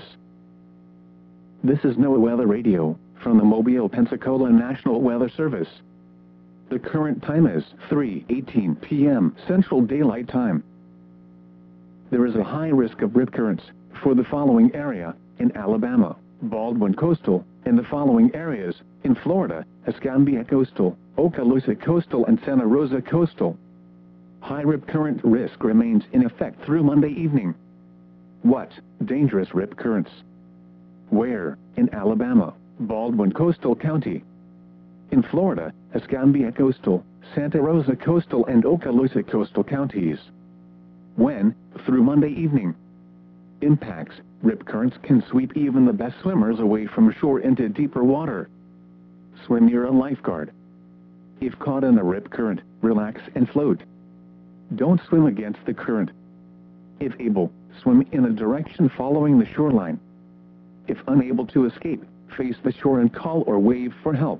Speaker 1: This is NOAA Weather Radio, from the Mobile, Pensacola National Weather Service. The current time is three eighteen p m Central Daylight Time. There is a high risk of rip currents for the following area: in Alabama, Baldwin Coastal, and the following areas: in Florida, Escambia Coastal, Okaloosa Coastal and Santa Rosa Coastal. High rip current risk remains in effect through Monday evening. What? Dangerous rip currents. Where? In Alabama, Baldwin Coastal County. In Florida, Escambia Coastal, Santa Rosa Coastal and Okaloosa Coastal counties. When? Through Monday evening. Impacts: rip currents can sweep even the best swimmers away from shore into deeper water. Swim near a lifeguard. If caught in a rip current, relax and float. Don't swim against the current. If able, swim in a direction following the shoreline. If unable to escape, face the shore and call or wave for help.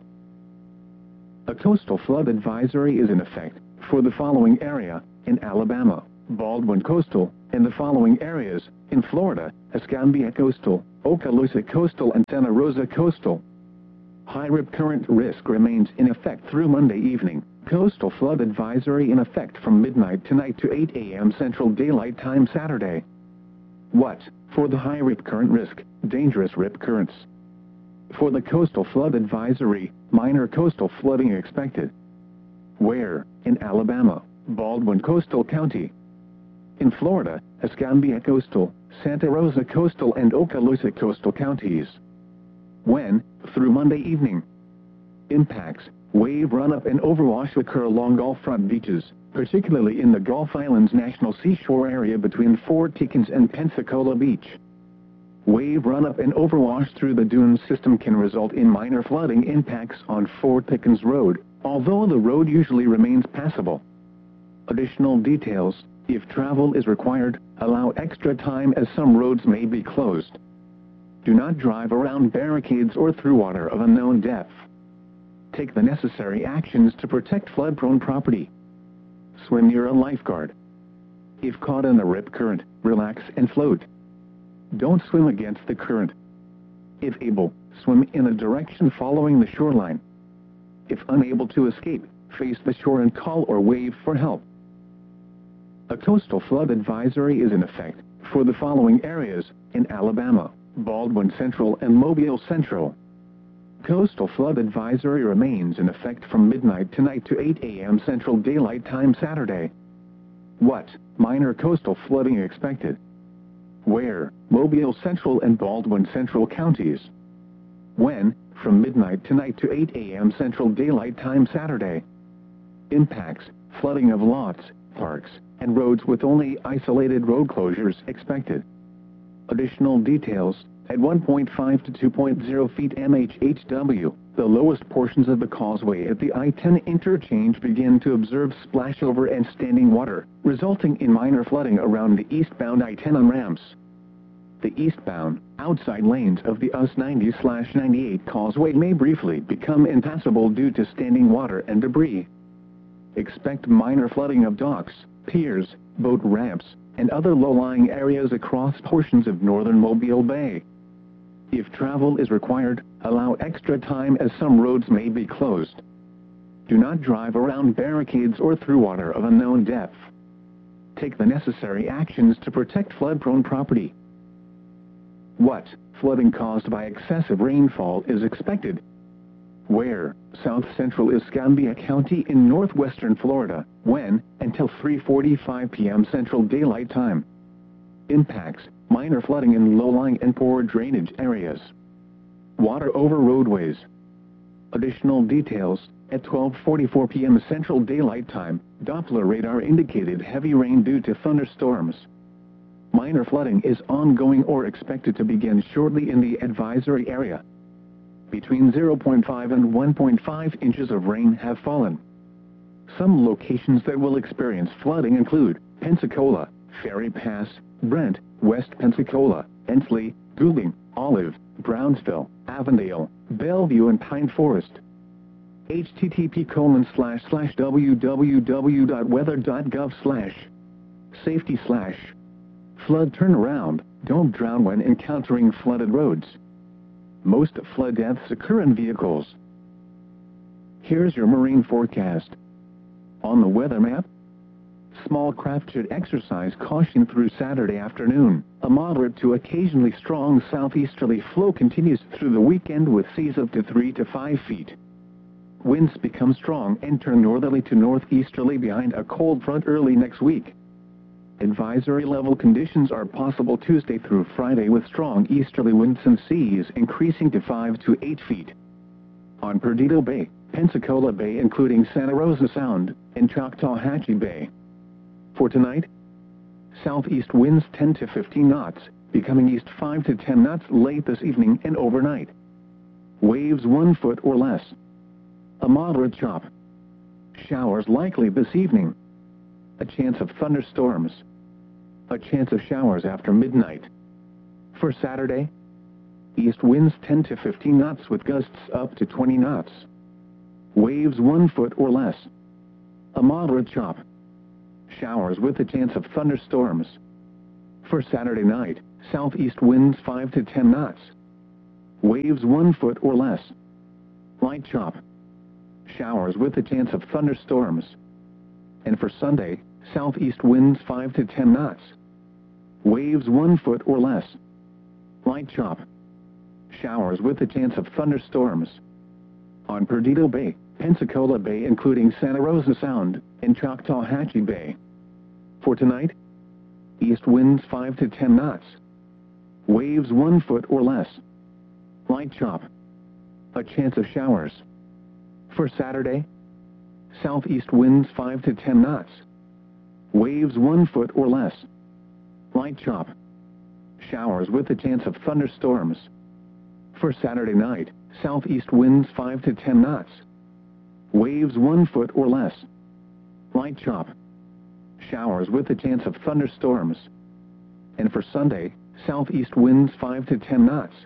Speaker 1: A coastal flood advisory is in effect for the following area in Alabama: Baldwin Coastal, and the following areas in Florida: Escambia Coastal, Okaloosa Coastal, and Santa Rosa Coastal. High rip current risk remains in effect through Monday evening. Coastal flood advisory in effect from midnight tonight to eight A M Central Daylight Time Saturday. What? For the high rip current risk, dangerous rip currents. For the coastal flood advisory, minor coastal flooding expected. Where? In Alabama, Baldwin Coastal County. In Florida, Escambia Coastal, Santa Rosa Coastal, and Okaloosa Coastal counties. When? Through Monday evening. Impacts: wave run-up and overwash occur along Gulf front beaches, particularly in the Gulf Islands National Seashore area between Fort Pickens and Pensacola Beach. Wave run-up and overwash through the dune system can result in minor flooding impacts on Fort Pickens Road, although the road usually remains passable. Additional details: if travel is required, allow extra time as some roads may be closed. Do not drive around barricades or through water of unknown depth. Take the necessary actions to protect flood-prone property. Swim near a lifeguard. If caught in a rip current, relax and float. Don't swim against the current. If able, swim in a direction following the shoreline. If unable to escape, face the shore and call or wave for help. A coastal flood advisory is in effect for the following areas in Alabama: Baldwin Central and Mobile Central. Coastal flood advisory remains in effect from midnight tonight to eight A M Central Daylight Time Saturday. What? Minor coastal flooding expected. Where? Mobile Central and Baldwin Central counties. When? From midnight tonight to eight A M Central Daylight Time Saturday. Impacts: flooding of lots, parks, and roads with only isolated road closures expected. Additional details: at one point five to two point zero feet M H H W, the lowest portions of the causeway at the I ten interchange begin to observe splashover and standing water, resulting in minor flooding around the eastbound I ten on-ramps. The eastbound, outside lanes of the U S ninety ninety-eight causeway may briefly become impassable due to standing water and debris. Expect minor flooding of docks, piers, boat ramps, and other low-lying areas across portions of northern Mobile Bay. If travel is required, allow extra time as some roads may be closed. Do not drive around barricades or through water of unknown depth. Take the necessary actions to protect flood-prone property. What? Flooding caused by excessive rainfall is expected. Where? South Central Escambia County in northwestern Florida. When? Until three forty-five P M Central Daylight Time. Impacts: minor flooding in low-lying and poor drainage areas. Water over roadways. Additional details: at twelve forty-four P M Central Daylight Time, Doppler radar indicated heavy rain due to thunderstorms. Minor flooding is ongoing or expected to begin shortly in the advisory area. Between zero point five and one point five inches of rain have fallen. Some locations that will experience flooding include Pensacola, Ferry Pass, Brent, West Pensacola, Ensley, Goulding, Olive, Brownsville, Avondale, Bellevue, and Pine Forest. H T T P colon slash slash www dot weather dot gov slash safety slash flood turnaround. Don't drown when encountering flooded roads. Most flood deaths occur in vehicles. Here's your marine forecast. On the weather map, small craft should exercise caution through Saturday afternoon. A moderate to occasionally strong southeasterly flow continues through the weekend with seas up to three to five feet. Winds become strong and turn northerly to northeasterly behind a cold front early next week. Advisory level conditions are possible Tuesday through Friday with strong easterly winds and seas increasing to five to eight feet. On Perdido Bay, Pensacola Bay including Santa Rosa Sound, and Choctawhatchee Bay. For tonight, southeast winds ten to fifteen knots, becoming east five to ten knots late this evening and overnight. Waves one foot or less. a moderate chop. Showers likely this evening. A chance of thunderstorms. A chance of showers after midnight. For Saturday, east winds ten to fifteen knots with gusts up to twenty knots. Waves one foot or less. A moderate chop. Showers with a chance of thunderstorms. For Saturday night, southeast winds five to ten knots. Waves one foot or less. Light chop. Showers with a chance of thunderstorms. And for Sunday, southeast winds five to ten knots. Waves one foot or less. Light chop. Showers with a chance of thunderstorms. On Perdido Bay, Pensacola Bay including Santa Rosa Sound, and Choctawhatchee Bay. For tonight, east winds five to ten knots. Waves one foot or less. Light chop. A chance of showers. For Saturday, southeast winds five to ten knots. Waves one foot or less. Light chop. Showers with a chance of thunderstorms. For Saturday night, southeast winds five to ten knots. Waves one foot or less. Light chop. Showers with a chance of thunderstorms. And for Sunday, southeast winds five to ten knots.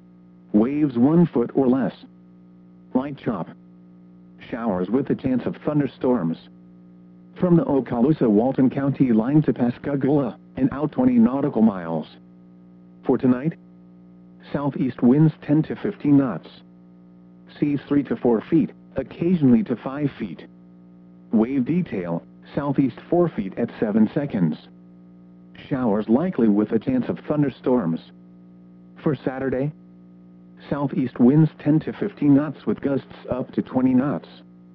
Speaker 1: Waves one foot or less. Light chop. Showers with a chance of thunderstorms. From the Okaloosa-Walton County line to Pascagoula, and out twenty nautical miles. For tonight, southeast winds ten to fifteen knots. Seas three to four feet, occasionally to five feet. Wave detail, southeast four feet at seven seconds. Showers likely with a chance of thunderstorms. For Saturday, southeast winds ten to fifteen knots with gusts up to twenty knots.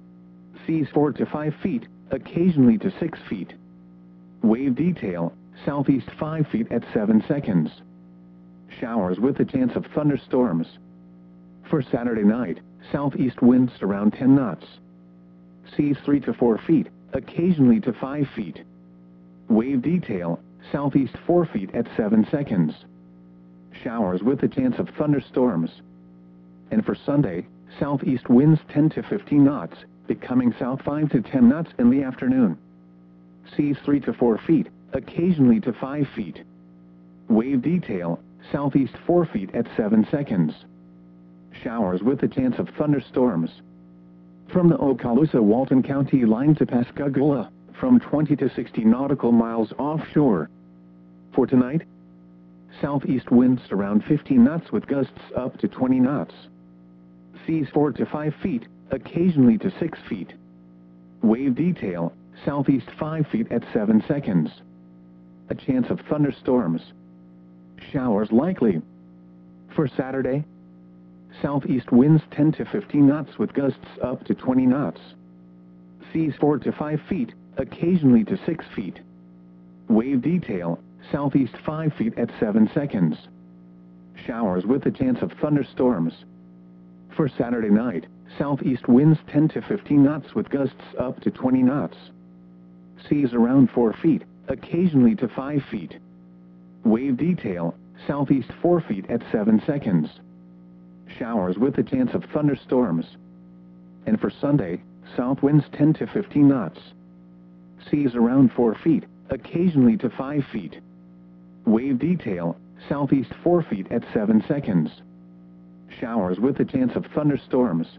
Speaker 1: Seas four to five feet, occasionally to six feet. Wave detail, southeast five feet at seven seconds. Showers with a chance of thunderstorms. For Saturday night, southeast winds around ten knots. Seas three to four feet, occasionally to five feet. Wave detail, southeast four feet at seven seconds. Showers with a chance of thunderstorms. And for Sunday, southeast winds ten to fifteen knots, becoming south five to ten knots in the afternoon. Seas three to four feet, occasionally to five feet. Wave detail, southeast four feet at seven seconds. Showers with a chance of thunderstorms. From the Okaloosa-Walton County line to Pascagoula, from twenty to sixty nautical miles offshore. For tonight, southeast winds around fifteen knots with gusts up to twenty knots. Seas four to five feet, occasionally to six feet. Wave detail, southeast five feet at seven seconds. A chance of thunderstorms. Showers likely. For Saturday, southeast winds ten to fifteen knots with gusts up to twenty knots. Seas four to five feet, occasionally to six feet. Wave detail, southeast five feet at seven seconds. Showers with a chance of thunderstorms. For Saturday night, southeast winds ten to fifteen knots with gusts up to twenty knots. Seas around four feet, occasionally to five feet. Wave detail, southeast four feet at seven seconds. Showers with a chance of thunderstorms. And for Sunday, south winds ten to fifteen knots. Seas around four feet, occasionally to five feet. Wave detail, southeast four feet at seven seconds. Showers with a chance of thunderstorms.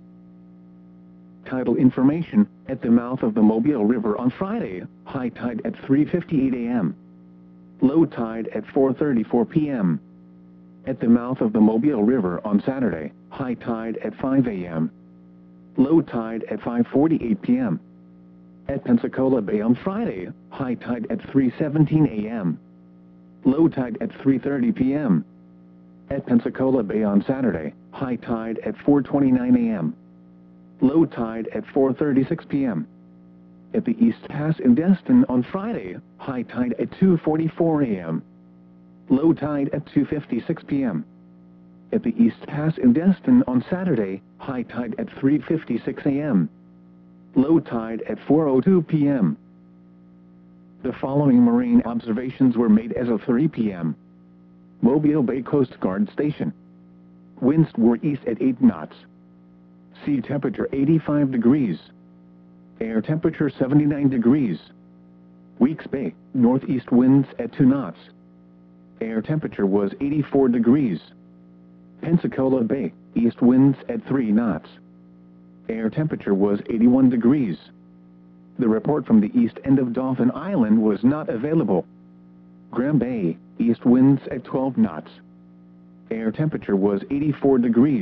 Speaker 1: Tidal information, at the mouth of the Mobile River on Friday, high tide at three fifty-eight a m Low tide at four thirty-four p m At the mouth of the Mobile River on Saturday, high tide at five a m Low tide at five forty-eight p m At Pensacola Bay on Friday, high tide at three seventeen a m Low tide at three thirty p m At Pensacola Bay on Saturday, high tide at four twenty-nine a m Low tide at four thirty-six p m At the East Pass in Destin on Friday, high tide at two forty-four a m Low tide at two fifty-six p m At the East Pass in Destin on Saturday, high tide at three fifty-six a m Low tide at four oh two p m The following marine observations were made as of three p m Mobile Bay Coast Guard Station. Winds were east at eight knots. Sea temperature eighty-five degrees. Air temperature seventy-nine degrees. Weeks Bay, northeast winds at two knots. Air temperature was eighty-four degrees. Pensacola Bay, east winds at three knots. Air temperature was eighty-one degrees. The report from the east end of Dauphin Island was not available. Graham Bay, east winds at twelve knots. Air temperature was eighty-four degrees.